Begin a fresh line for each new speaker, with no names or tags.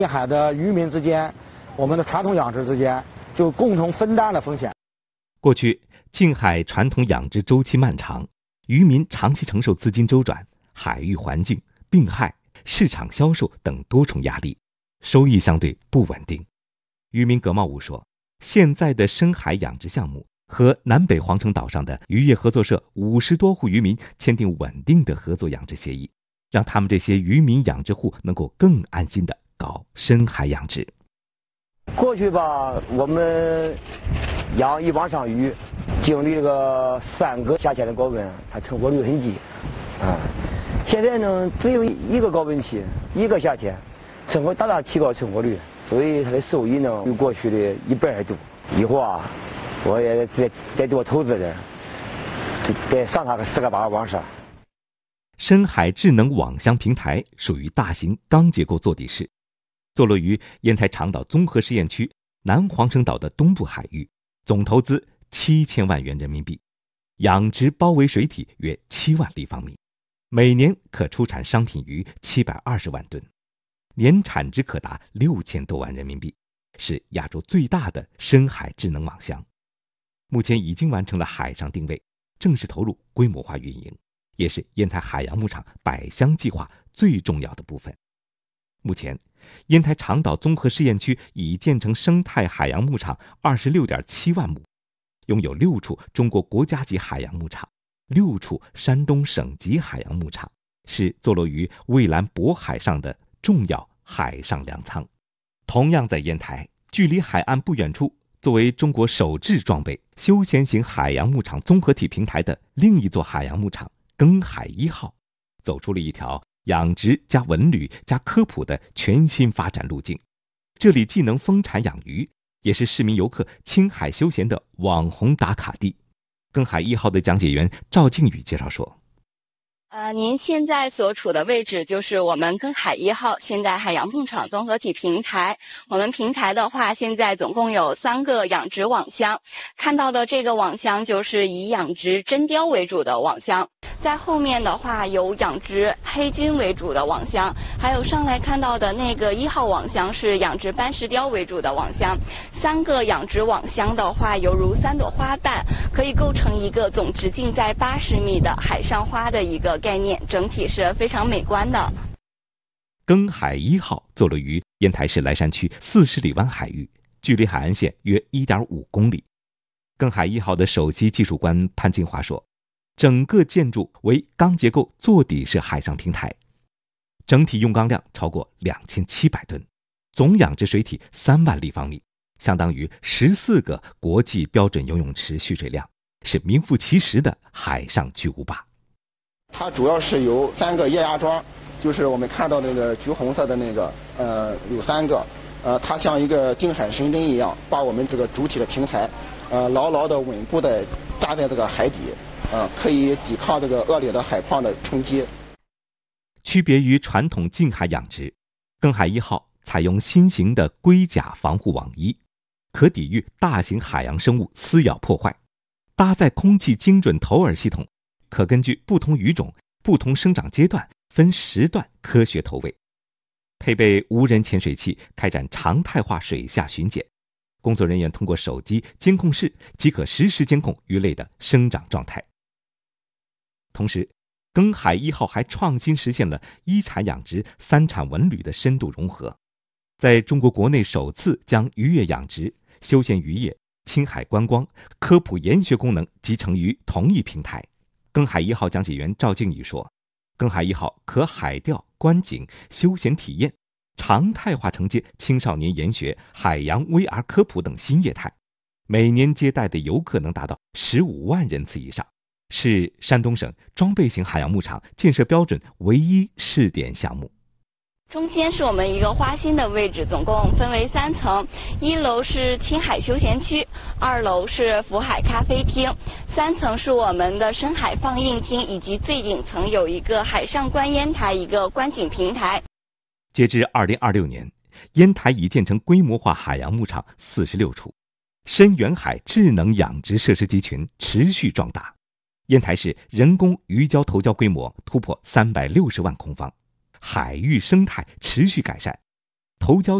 海的渔民之间，我们的传统养殖之间就共同分担了风险。
过去近海传统养殖周期漫长，渔民长期承受资金周转、海域环境、病害、市场销售等多重压力，收益相对不稳定。渔民葛茂武说，现在的深海养殖项目和南北皇城岛上的渔业合作社50多户渔民签订稳定的合作养殖协议，让他们这些渔民养殖户能够更安心地搞深海养殖。
过去吧，我们养一网上鱼，经历这个3个下潜的高温，它成活率很低。现在呢，只有一个高温期，一个下潜，大大提高成活率，所以它的收益呢，比过去的100还多。以后啊，我也得多投资点，得上它个4个8个网上。
深海智能网箱平台属于大型钢结构座地式，坐落于烟台长岛综合试验区南皇城岛的东部海域，总投资7000万元人民币，养殖包围水体约7万立方米，每年可出产商品鱼720万吨，年产值可达6000多万人民币，是亚洲最大的深海智能网箱。目前已经完成了海上定位，正式投入规模化运营，也是烟台海洋牧场百箱计划最重要的部分。目前，烟台长岛综合试验区已建成生态海洋牧场26.7万亩，拥有6处中国国家级海洋牧场，6处山东省级海洋牧场，是坐落于蔚蓝渤海上的重要海上粮仓。同样在烟台，距离海岸不远处，作为中国首制装备休闲型海洋牧场综合体平台的另一座海洋牧场庚海1号，走出了一条养殖加文旅加科普的全新发展路径。这里既能丰产养鱼，也是市民游客青海休闲的网红打卡地。庚海1号的讲解员赵靖宇介绍说，
您现在所处的位置就是我们庚海1号现代海洋牧场综合体平台。我们平台的话，现在总共有3个养殖网箱，看到的这个网箱就是以养殖真鲷为主的网箱，在后面的话有养殖黑鲟为主的网箱，还有上来看到的那个1号网箱是养殖斑石鲷为主的网箱。3个养殖网箱的话，犹如3朵花瓣，可以构成一个总直径在80米的海上花的一个概念，整体是非常美观的。
庚海1号坐落于烟台市莱山区40里湾海域，距离海岸线约1.5公里。庚海1号的首席技术官潘金华说，整个建筑为钢结构座底式海上平台，整体用钢量超过2700吨，总养殖水体3万立方米，相当于14个国际标准游泳池蓄水量，是名副其实的海上巨无霸。
它主要是由3个液压桩，就是我们看到那个橘红色的那个，有3个，它像一个定海神针一样，把我们这个主体的平台，牢牢的稳固的扎在这个海底，可以抵抗这个恶劣的海况的冲击。
区别于传统近海养殖，庚海1号采用新型的龟甲防护网衣，可抵御大型海洋生物撕咬破坏，搭载空气精准投饵系统，可根据不同鱼种、不同生长阶段分时段科学投喂，配备无人潜水器，开展常态化水下巡检。工作人员通过手机监控室即可实时监控鱼类的生长状态。同时，庚海1号还创新实现了1产养殖3产文旅的深度融合，在中国国内首次将渔业养殖、休闲渔业、青海观光、科普研学功能集成于同一平台。庚海1号讲解员赵靖宇说，庚海1号可海钓、观景、休闲体验，常态化承接青少年研学、海洋 VR 科普等新业态，每年接待的游客能达到15万人次以上，是山东省装备型海洋牧场建设标准唯一试点项目。
中间是我们一个花心的位置，总共分为3层，1楼是青海休闲区，2楼是福海咖啡厅，3层是我们的深海放映厅，以及最顶层有一个海上观烟台，一个观景平台。
截至2026年，烟台已建成规模化海洋牧场46处，深远海智能养殖设施集群持续壮大。烟台市人工鱼礁投礁规模突破360万空方，海域生态持续改善， 头胶